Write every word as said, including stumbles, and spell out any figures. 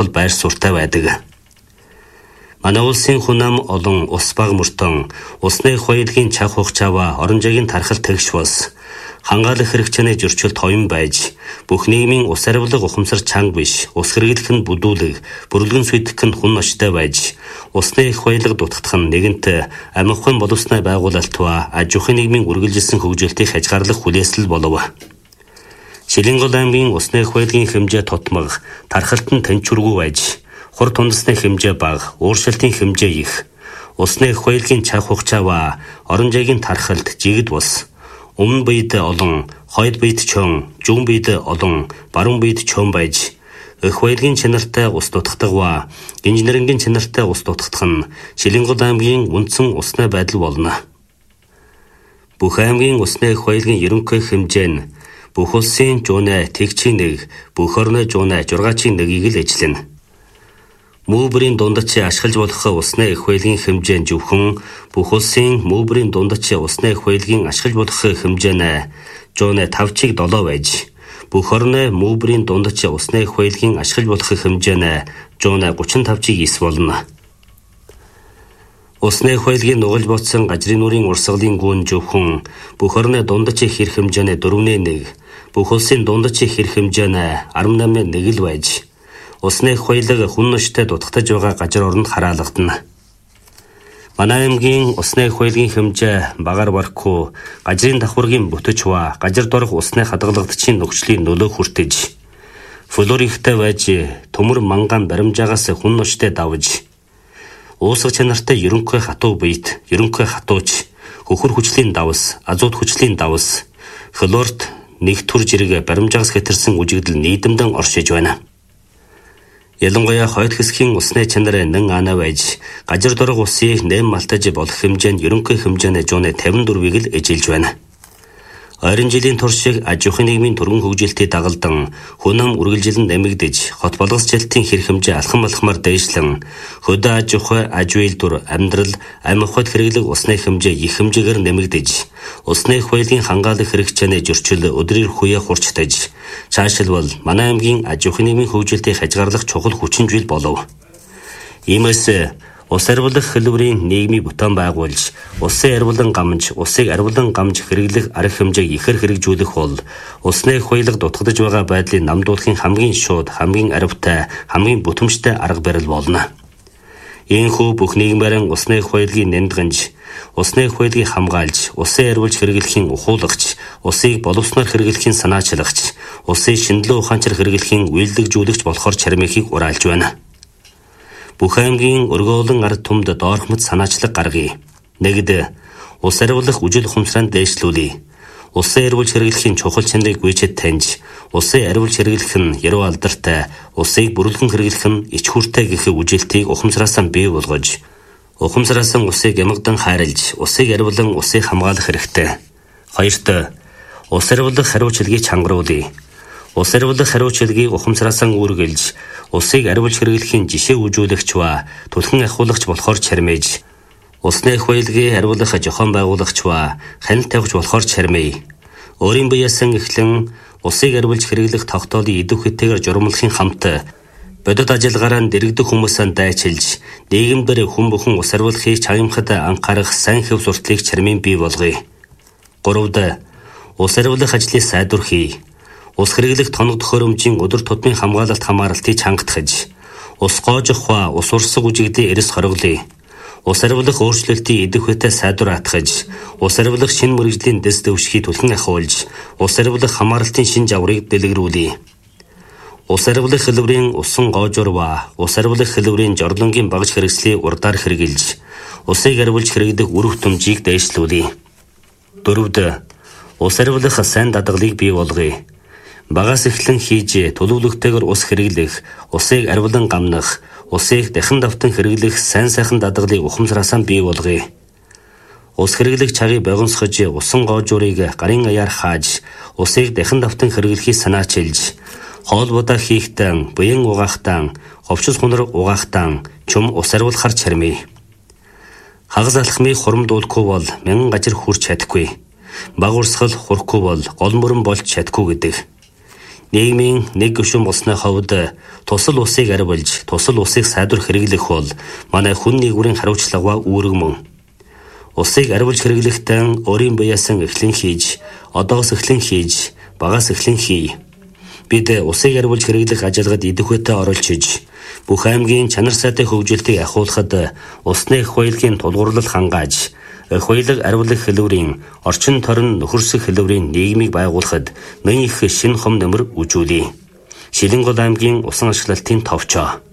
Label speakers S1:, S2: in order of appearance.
S1: бол байр суурьтай байдаг. Манай улсын хүн ам олон ус баг мөртөн усны хоёрын чах хугацаава оронжигийн тархал тэгш бас хангаалах хэрэгцээний зөрчил тоон байж бүх нийгмийн ус арвилга ухамсар чанга биш ус хэрэглэх нь бүдүүлэг бүрэлдэн сүйтгэх нь хүн ноштой байж усны их баялаг дутагдах нь нэгэнт амихын боловсны байгуулалт ба аж ахуйн нийгмийн үргэлжилсэн хөгжүүлэлтийг хязгаарлах хүлээсэл болов. Шилэнгол аймгийн усны их баялагын хэмжээ тутмаг тархалт нь тэнцвэргүй байж хур тундасны хэмжээ бага ууршилтын хэмжээ их усны их баялагын чах хугацаава оронжигийн тархалт жигд бус өмнө биед олон, хойд биед чон, зүүн биед олон, баруун биед чон байж их баялагын чанартай ус дутагдах ба инженерингийн чанартай ус дутагдах нь Шилэнгол аймгийн үндсэн усны байдал болно. Бүх аймгийн усны их баялагын ерөнхий хэмжээ нь бүх улсын жуунай тэгчийн нэг, бүх орны жуунай жургаачийн нэгийг л эзлэнэ. Мөбрийн дундачи ашиглаж болох усны их баялагын хэмжээ нь зөвхөн бүх улсын мөбрийн дундачи усны их баялагын ашиглаж болох хэмжээ нь жуунай тавчиг долоо байж бүх орны мөбрийн дундачи усны их баялагын ашиглаж болох хэмжээ нь жуунай гучин тавчиг ис болно. Усны их баялагын нугалж ботсон гажрын нүрийн урсгалын гүн зөвхөн бүх орны дундачи хэр хэмжээ нь дөрвөн нэг, бүх улсын дундачи хэр хэмжээ нь арван намын нэг л байж усны их баялаг хүн ноштой дутагдж байгаа газар оронд хараалгадана. Манай аймгийн усны их баялагын хэмжээ багаар барахгүй газрын давхаргийн бүтэч ба газар дорох усны хадгалагчийн нөхцөлийн нөлөө хүртэж флор ихтэй байж төмөр манган баримжаагаас хүн ноштой давж уусгах чанартай ерөнхий хатуу биет ерөнхий хатууч хөхөр хүчлийн давс азот хүчлийн давс флорт нэг төр жирэг баримжаагаас хэтэрсэн үжигдэл нийдэмдэн оршиж байна. Ялангуяа хойд хэсгийн усны чанар нэн ана байж газар дорох усыг нэм малтаж болох хэмжээнд ерөнхий хэмжээний жууны тавин дөрвийг л эжилж байна. Ойрын жилийн туршиг аж ахуйн нийгмийн түргэн хөгжилтийг дагалдан хүнам үргэлжилэн нэмэгдэж хот болгосчлтын хэр хэмжээ алхам алхмаар дээшлэн хөдөө аж ахуй аж үйлдвэр амьдрал амь ахуйд хэрэглэх усны хэмжээ их хэмжээгээр нэмэгдэж усны их баялагын хангаалах хэрэгцээний зөрчил өдрөөр хүя хурцтаж цаашлбал манай аймгийн аж ахуйн нийгмийн хөгжилтийг хязгаарлах чухал хүчин зүйл болов. Иймээс ус арвилах хэлбэрийн нийгмийн бүтээн байгуулж, усын арвилан гамж, усыг арвилан гамж хэрэглэх арга хэмжээг ихэр хэрэгжүүлэх бол усны их баялаг дутагдж байгаа байдлыг намдуулахын хамгийн шууд, хамгийн аривтай, хамгийн бүтэмжтэй арга барил болно. Ийхүү бүх нийгмээрэн усны их баялагын нэмдгэнж, усны их баялагыг хамгаалж, усын арвилж хэрэглэхийн ухуулагч, усыг боловсноор хэрэглэхийн санаачлагч, усын шинжилгээ ухаанчаар хэрэглэхийн үйлдвэрлэгжүүлэгч болохоор чармихыг ураалж байна. Бүх аймгийн өргөөлөн ард түмд доорхмод санаачлаг гаргая. Нэгд ус арвилах үжил ухамсараа дээшлүүлье. Усын арвилж хэрэглэхийн чухал чанарыг гүйцэд таньж, усын арвилж хэрэглэх нь яруу алдартай, усыг бүрэлдэн хэрэглэх нь ич хүртэй гэх үжилтийг ухамсараасаа бий болгож, ухамсараасаа усыг ямагдан хайрлж, усыг арвилан усыг хамгаалах хэрэгтэй. Хоёрт ус арвилах хариуцлагыг чангаруулъя. Ус арвилах хариуцлагыг ухамсараасаа үүргэлж, усыг арвилж хэрэглэхийн жишээ үзүүлэгч ба түлхэн ахиулагч болохоор чармиж, усны их баялагыг арвилах зохион байгуулагч ба хяналт тавьж болохоор чармий. Өөрийн биеэсэн эхлэн усыг арвилж хэрэглэх тогтоолын идэв хэтээр журмлахын хамт бодит ажиллагаараа дэрэгдэх хүмүүсээ дайчилж, нийгэмдэр хүн бүхэн ус арвилахыг чагнахад анхаарах сайн хэв сурталыг чармийн бий болгоё. Гуравд ус арвилах ажлыг сайдвархий. Ус хэрэглэх тоног төхөөрөмжийн өдөр тутмын хамгаалалт хамааралтыг чангатгаж, ус гоожих ба ус урсгал үжигдээ эрэс хоригдлыг, ус арвилах өөрчлөлтийн идэв хэтэ сайдвар атгаж, ус арвилах шинэ мэргэжлийн дэс дэвшгийг түлхэн ахиулж, ус арвилах хамаарлалтын шинэ жаврыг дэлгэрүүлье. Ус арвилах хэлбэрийн усан гоожор ба ус арвилах хэлбэрийн жорлонгийн багж хэрэгслийг урдаар хэрэгжилж, усыг арвилж хэрэглэх үр хөтөмжийг дээшлүүлье. Дөрөвд ус арвилах сайн дадгалыг бий болгоё. Багаас эхлэн хийж төлөвлөгтэйгээр ус хэрэглэх, усыг арвилан гамнах, усыг дахин давтан хэрэглэх сайн сайхан дадгалыг ухамсараасаа бий болгоё. Ус хэрэглэх цагийг богиносгож, усан гоожурыг гарын аяар хааж, усыг дахин давтан хэрэглэхийг санаачилж, хоолбодоо хийхтэн, буян угаахтан, ховчос хунар угаахтан чум ус арвилахар чармий. Хагас алхмыг хурамдуулахгүй бол мянган газар хүрч чадахгүй. Баг урсгал хурахгүй бол гол мөрөн болж чадахгүй гэдэг. Нийгмийн нэг гишүүн болсны хувьд тусал усыг арвилж, тусал усыг сайдвар хэрэглэх бол манай хүн нэгүрийн хариуцлага үүрэг мөн. Усыг арвилж хэрэглэхдээ өөрийн биеэсэн эхлэн хийж, одоос эхлэн хийж, багаас эхлэн хий. Бид усыг арвилж хэрэглэх ажиллагад идэвхтэй оролцож, бүх аймгийн чанар сайтай хөгжилтийг ахиулахад усны эх баялагын тулгуурлал хангааж, эх баялаг арвилах хэлбэрийн орчин торин нөхөрсөх хэлбэрийн нийгмийг байгуулахад нэн их шинэ хом нэмэр үзүүлье. Шилэнгол аймгийн усан ашиглалтын товчоо.